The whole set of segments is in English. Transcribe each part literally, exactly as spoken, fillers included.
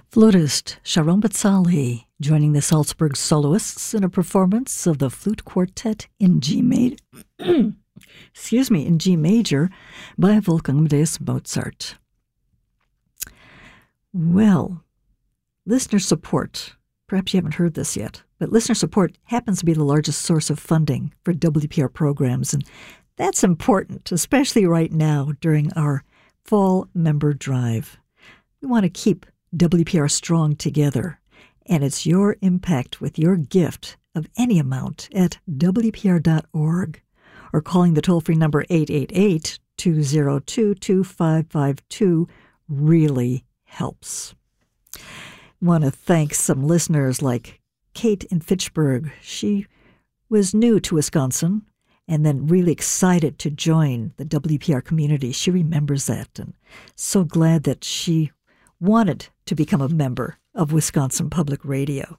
Flautist Sharon Batzali joining the Salzburg soloists in a performance of the Flute Quartet in G major, excuse me, in G major by Wolfgang Amadeus Mozart. Well, listener support. Perhaps you haven't heard this yet, but listener support happens to be the largest source of funding for W P R programs, and that's important, especially right now during our fall member drive. We want to keep W P R strong together, and it's your impact with your gift of any amount at W P R dot org or calling the toll-free number eight eight eight, two zero two, two five five two really helps. I want to thank some listeners like Kate in Fitchburg. She was new to Wisconsin and then really excited to join the W P R community. She remembers that, and so glad that she wanted to become a member of Wisconsin Public Radio.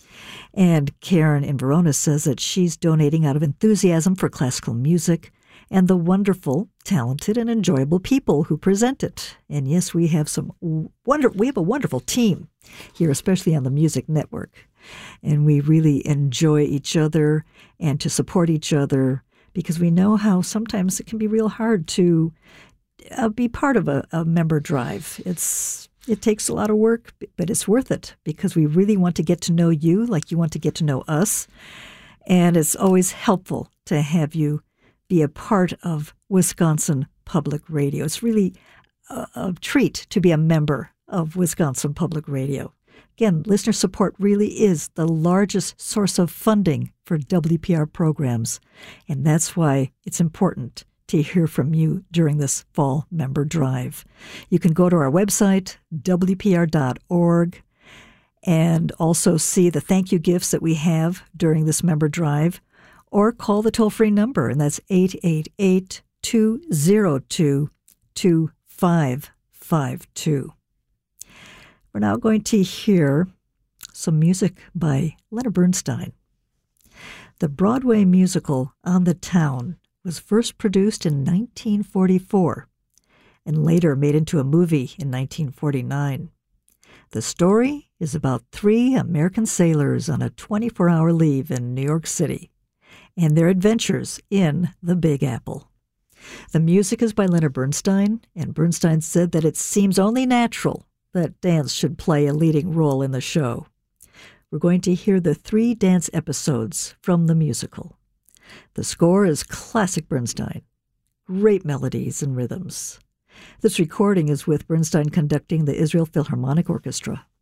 And Karen in Verona says that she's donating out of enthusiasm for classical music and the wonderful, talented, and enjoyable people who present it. And yes, we have some wonder we have a wonderful team here, especially on the Music Network. And we really enjoy each other and to support each other because we know how sometimes it can be real hard to uh, be part of a, a member drive. It's It takes a lot of work, but it's worth it because we really want to get to know you like you want to get to know us. And it's always helpful to have you be a part of Wisconsin Public Radio. It's really a, a treat to be a member of Wisconsin Public Radio. Again, listener support really is the largest source of funding for W P R programs, and that's why it's important to hear from you during this fall member drive. You can go to our website, W P R dot org, and also see the thank you gifts that we have during this member drive, or call the toll-free number, and that's eight eight eight, two zero two, two five five two. We're now going to hear some music by Leonard Bernstein. The Broadway musical On the Town was first produced in nineteen forty-four and later made into a movie in nineteen forty-nine. The story is about three American sailors on a twenty-four hour leave in New York City and their adventures in the Big Apple. The music is by Leonard Bernstein, and Bernstein said that it seems only natural that dance should play a leading role in the show. We're going to hear the three dance episodes from the musical. The score is classic Bernstein, great melodies and rhythms. This recording is with Bernstein conducting the Israel Philharmonic Orchestra.